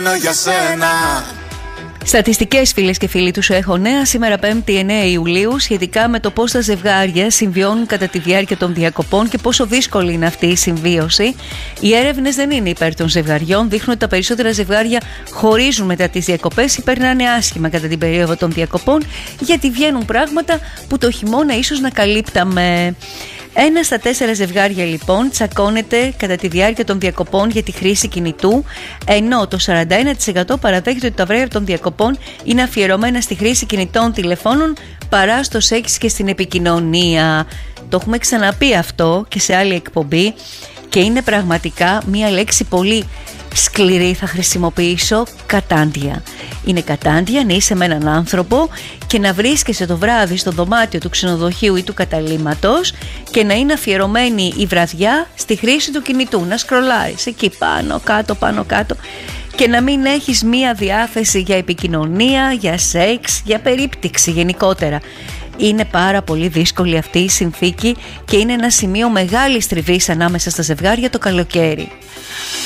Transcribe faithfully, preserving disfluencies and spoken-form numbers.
Για σένα. Στατιστικές, φίλες και φίλοι, τους έχω νέα σήμερα πέμπτη εννέα Ιουλίου σχετικά με το πώς τα ζευγάρια συμβιώνουν κατά τη διάρκεια των διακοπών και πόσο δύσκολη είναι αυτή η συμβίωση. Οι έρευνες δεν είναι υπέρ των ζευγαριών, δείχνουν ότι τα περισσότερα ζευγάρια χωρίζουν μετά τις διακοπές ή περνάνε άσχημα κατά την περίοδο των διακοπών, γιατί βγαίνουν πράγματα που το χειμώνα ίσως να καλύπταμε. Ένα στα τέσσερα ζευγάρια λοιπόν τσακώνεται κατά τη διάρκεια των διακοπών για τη χρήση κινητού, ενώ το σαράντα ένα τοις εκατό παραδέχεται ότι τα βράδια των διακοπών είναι αφιερωμένα στη χρήση κινητών τηλεφώνων παρά στο σεξ και στην επικοινωνία. Το έχουμε ξαναπεί αυτό και σε άλλη εκπομπή και είναι πραγματικά μία λέξη πολύ σκληρή, θα χρησιμοποιήσω, κατάντια. Είναι κατάντια να είσαι με έναν άνθρωπο και να βρίσκεσαι το βράδυ στο δωμάτιο του ξενοδοχείου ή του καταλύματος και να είναι αφιερωμένη η βραδιά στη χρήση του κινητού, να σκρολάρεις εκεί πάνω κάτω πάνω κάτω και να μην έχεις μία διάθεση για επικοινωνία, για σεξ, για περίπτυξη γενικότερα. Είναι πάρα πολύ δύσκολη αυτή η συνθήκη και είναι ένα σημείο μεγάλης τριβής ανάμεσα στα ζευγάρια το καλοκαίρι.